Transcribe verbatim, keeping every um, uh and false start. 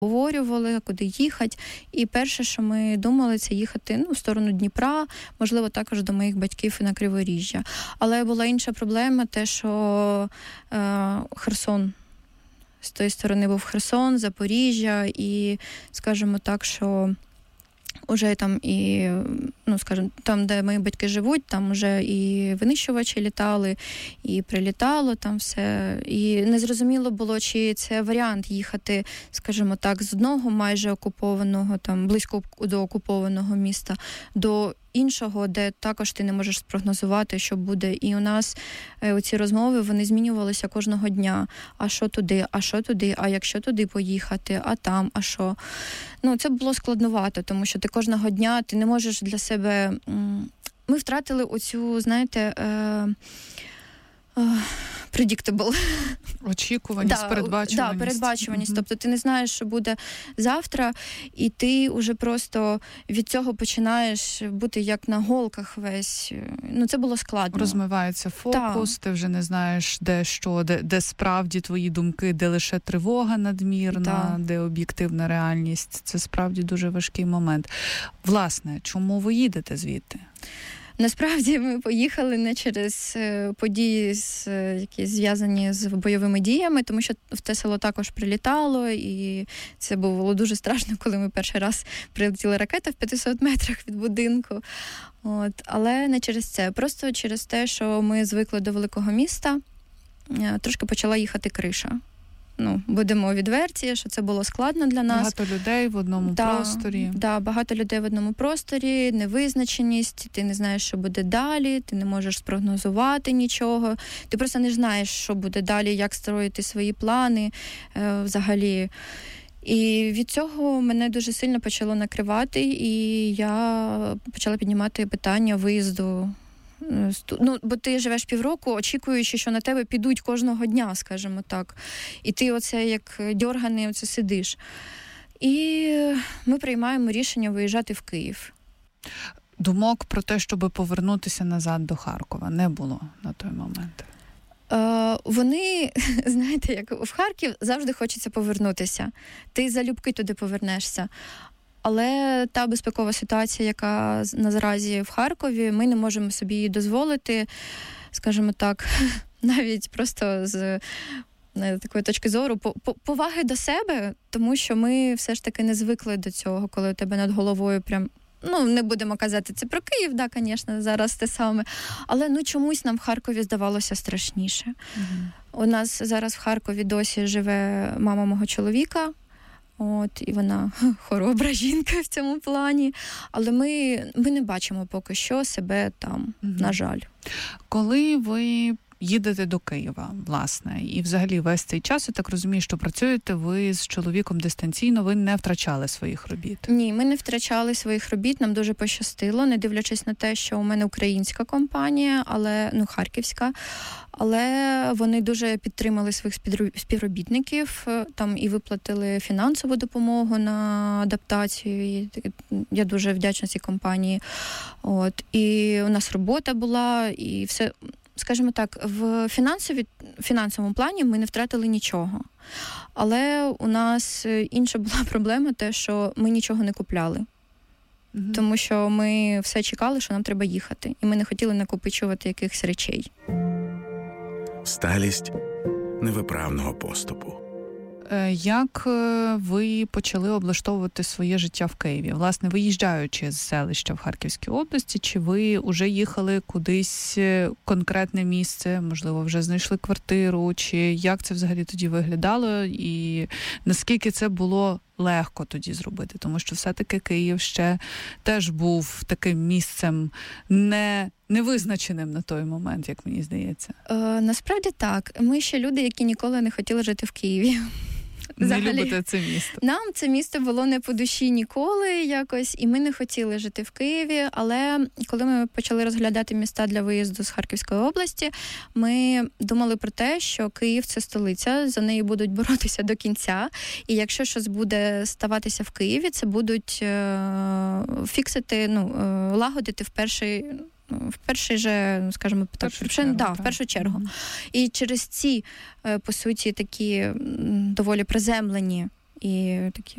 обговорювали, куди їхати. І перше, що ми думали, це їхати ну, в сторону Дніпра, можливо, також до моїх батьків і на Криворіжжя. Але була інша проблема, те, що е, Херсон, з тої сторони був Херсон, Запоріжжя, і, скажімо так, що уже там і, ну, скажімо, там, де мої батьки живуть, там вже і винищувачі літали, і прилітало там все. І незрозуміло було, чи це варіант їхати, скажімо так, з одного майже окупованого, там, близько до окупованого міста, до іншого, де також ти не можеш спрогнозувати, що буде. І у нас е, оці розмови, вони змінювалися кожного дня. А що туди, а що туди, а якщо туди поїхати, а там, а що. Ну, це було складновато, тому що ти кожного дня, ти не можеш для себе... М- Ми втратили оцю, знаєте, е- е- predictable. Очікуваність, да, передбачуваність. Да, передбачуваність. Mm-hmm. Тобто ти не знаєш, що буде завтра, і ти вже просто від цього починаєш бути як на голках весь. Ну, це було складно. Розмивається фокус, да. Ти вже не знаєш, де що, де, де справді твої думки, де лише тривога надмірна, да. Де об'єктивна реальність. Це справді дуже важкий момент. Власне, чому ви їдете звідти? Насправді ми поїхали не через події, які зв'язані з бойовими діями, тому що в те село також прилітало, і це було дуже страшно, коли ми перший раз прилетіла ракета в п'ятисот метрах від будинку. От. Але не через це, просто через те, що ми звикли до великого міста, трошки почала їхати криша. Ну, будемо відверті, що це було складно для нас. Багато людей в одному да, просторі. Да, багато людей в одному просторі, невизначеність, ти не знаєш, що буде далі, ти не можеш спрогнозувати нічого. Ти просто не знаєш, що буде далі, як строїти свої плани е, взагалі. І від цього мене дуже сильно почало накривати, і я почала піднімати питання виїзду. Ну, бо ти живеш півроку, очікуючи, що на тебе підуть кожного дня, скажімо так. І ти оце як дьорганий оце сидиш. І ми приймаємо рішення виїжджати в Київ. Думок про те, щоб повернутися назад до Харкова, не було на той момент? Е, вони, знаєте, як в Харків завжди хочеться повернутися. Ти залюбки туди повернешся. Але та безпекова ситуація, яка наразі в Харкові, ми не можемо собі її дозволити, скажімо так, навіть просто з такої точки зору, поваги до себе, тому що ми все ж таки не звикли до цього, коли у тебе над головою прям, ну, не будемо казати це про Київ, да, звісно, зараз те саме, але ну чомусь нам в Харкові здавалося страшніше. Mm-hmm. У нас зараз в Харкові досі живе мама мого чоловіка, от, і вона хоробра жінка в цьому плані. Але ми, ми не бачимо поки що себе там, угу. на жаль. Коли ви їдете до Києва, власне, і взагалі весь цей час, я так розумію, що працюєте ви з чоловіком дистанційно, ви не втрачали своїх робіт? Ні, ми не втрачали своїх робіт, нам дуже пощастило, не дивлячись на те, що у мене українська компанія, але, ну, харківська, але вони дуже підтримали своїх співробітників, там і виплатили фінансову допомогу на адаптацію, і я дуже вдячна цій компанії. От, і у нас робота була, і все... Скажімо так, в фінансові, фінансовому плані ми не втратили нічого. Але у нас інша була проблема, те, що ми нічого не купляли. Угу. Тому що ми все чекали, що нам треба їхати. І ми не хотіли накопичувати якихось речей. Сталість невиправного поступу. Як ви почали облаштовувати своє життя в Києві? Власне, виїжджаючи з селища в Харківській області, чи ви вже їхали кудись конкретне місце, можливо, вже знайшли квартиру, чи як це взагалі тоді виглядало, і наскільки це було легко тоді зробити? Тому що все-таки Київ ще теж був таким місцем не... невизначеним на той момент, як мені здається. Е, насправді так. Ми ще люди, які ніколи не хотіли жити в Києві. Взагалі, не любите це місто? Нам це місто було не по душі ніколи якось, і ми не хотіли жити в Києві, але коли ми почали розглядати міста для виїзду з Харківської області, ми думали про те, що Київ – це столиця, за неї будуть боротися до кінця, і якщо щось буде ставатися в Києві, це будуть е- фіксити, ну, е- лагодити в перший... в перший же, скажімо, так, першу в, чергу, да, так. в першу чергу. Mm-hmm. І через ці, по суті, такі доволі приземлені і такі